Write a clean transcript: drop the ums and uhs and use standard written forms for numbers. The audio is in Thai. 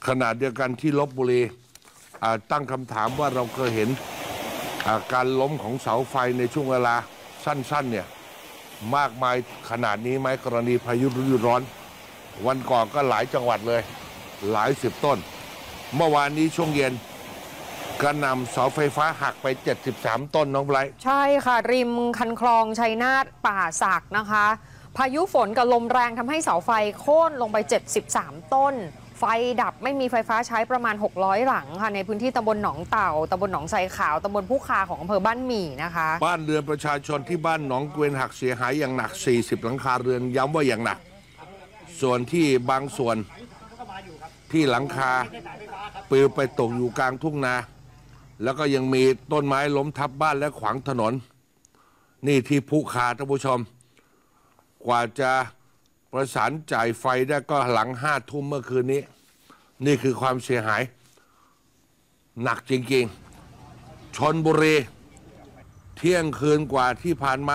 ขณะเดียวกันที่ลพบุรีตั้งคำถามว่าเราเคยเห็นการล้มของเสาไฟในช่วงเวลาสั้นๆเนี่ยมากมายขนาดนี้ไหมกรณีพายุฤดูร้อนวันก่อนก็หลายจังหวัดเลยหลายสิบต้นเมื่อวานนี้ช่วงเย็นกระหน่ำเสาไฟฟ้าหักไป73ต้นน้องไบรท์ใช่ค่ะริมคันคลองชัยนาทป่าสักนะคะพายุฝนกับลมแรงทำให้เสาไฟโค่นลงไป73ต้นไฟดับไม่มีไฟฟ้าใช้ประมาณ600หลังค่ะในพื้นที่ตำบลหนองเต่าตำบลหนองไทรขาวตำบลผู้คาของอำเภอบ้านหมี่นะคะบ้านเรือนประชาชนที่บ้านหนองเกวียนหักเสียหายอย่างหนัก40หลังคาเรือนย้ำว่าอย่างหนักส่วนที่บางส่วนที่หลังคาปลิวไปตกอยู่กลางทุ่งนาแล้วก็ยังมีต้นไม้ล้มทับบ้านและขวางถนนนี่ที่ผู้คาท่านผู้ชมกว่าจะประสานจ่ายไฟได้ก็หลัง5 ทุ่มเมื่อคืนนี้นี่คือความเสียหายหนักจริงๆชลบุรีเที่ยงคืนกว่าที่ผ่านมา